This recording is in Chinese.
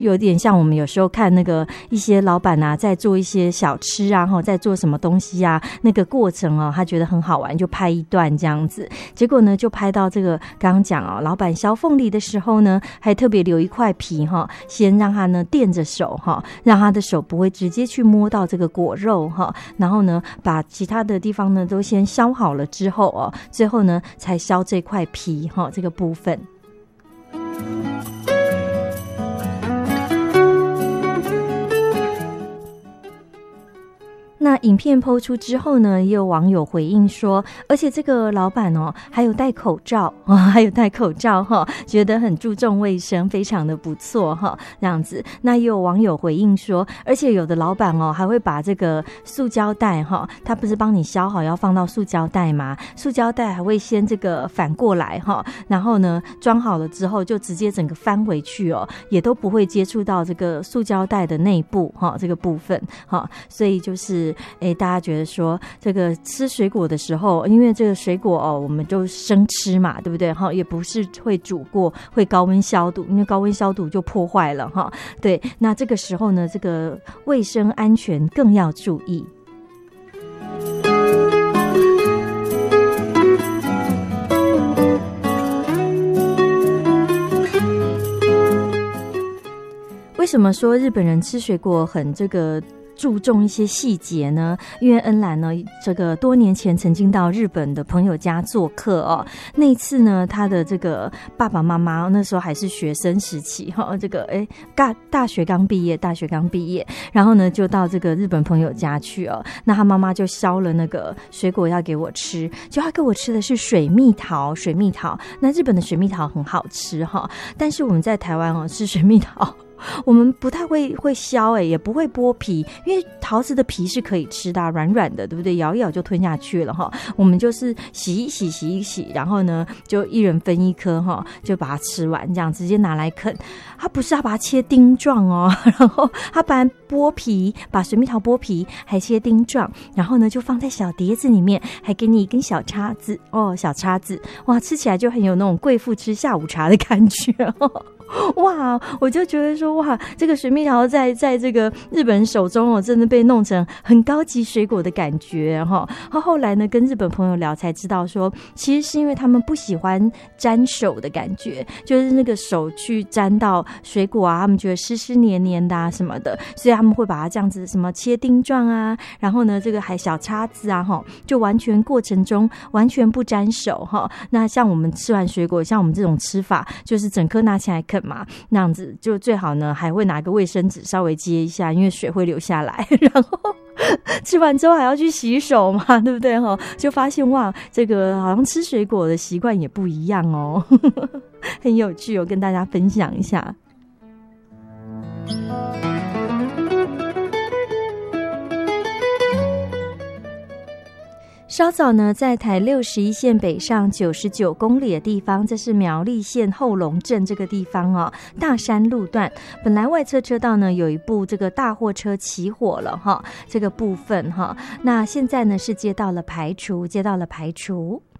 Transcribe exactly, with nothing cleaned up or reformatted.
有点像我们有时候看那个一些老板啊，在做一些小吃啊，在做什么东西啊，那个过程哦，他觉得很好玩，就拍一段这样子。结果呢，就拍到这个刚刚讲哦，老板削凤梨的时候呢，还特别留一块皮哈，先让他呢垫着手哈，让他的手不会直接去摸到这个果肉哈。然后呢，把其他的地方呢都先削好了之后哦，最后呢才削这块皮哈，这个部分。那影片播出之后呢，也有网友回应说，而且这个老板哦，还有戴口罩啊、哦，还有戴口罩哈、哦，觉得很注重卫生，非常的不错哈、哦，这样子。那也有网友回应说，而且有的老板哦，还会把这个塑胶袋哈、哦，他不是帮你削好要放到塑胶袋吗？塑胶袋还会先这个反过来哈、哦，然后呢装好了之后就直接整个翻回去哦，也都不会接触到这个塑胶袋的内部哈、哦，这个部分哈、哦，所以就是。哎，大家觉得说这个吃水果的时候，因为这个水果哦，我们就生吃嘛，对不对？哈，也不是会煮过，会高温消毒，因为高温消毒就破坏了哈。对，那这个时候呢，这个卫生安全更要注意。为什么说日本人吃水果很这个？注重一些细节呢，因为恩兰呢，这个多年前曾经到日本的朋友家做客哦。那一次呢，他的这个爸爸妈妈那时候还是学生时期哈、哦，这个哎大大学刚毕业，大学刚毕业，然后呢就到这个日本朋友家去哦。那他妈妈就削了那个水果要给我吃，就他给我吃的是水蜜桃，水蜜桃。那日本的水蜜桃很好吃哈、哦，但是我们在台湾哦吃水蜜桃。我们不太会会削哎，也不会剥皮，因为桃子的皮是可以吃的、啊，软软的，对不对？咬一咬就吞下去了哈。我们就是洗一洗，洗一洗，然后呢，就一人分一颗哈，就把它吃完，这样直接拿来啃。它不是要把它切丁状哦，然后它把剥皮，把水蜜桃剥皮，还切丁状，然后呢就放在小碟子里面，还给你一根小叉子哦，小叉子，哇，吃起来就很有那种贵妇吃下午茶的感觉哦。哇，我就觉得说哇，这个水蜜桃在在这个日本人手中哦，真的被弄成很高级水果的感觉哈。他后来呢跟日本朋友聊才知道说，其实是因为他们不喜欢沾手的感觉，就是那个手去沾到水果啊，他们觉得湿湿黏黏的啊什么的，所以他们会把它这样子什么切丁状啊，然后呢这个还小叉子啊哈，就完全过程中完全不沾手哈。那像我们吃完水果，像我们这种吃法，就是整颗拿起来啃嘛，那样子就最好呢，还会拿个卫生纸稍微接一下，因为水会流下来，然后吃完之后还要去洗手嘛，对不对哈？就发现哇，这个好像吃水果的习惯也不一样哦，很有趣哦，跟大家分享一下。稍早呢，在台六十一线北上九十九公里的地方，这是苗栗县后龙镇这个地方哦，大山路段，本来外侧车道呢有一部这个大货车起火了哈，这个部分哈，那现在呢是接到了排除，接到了排除。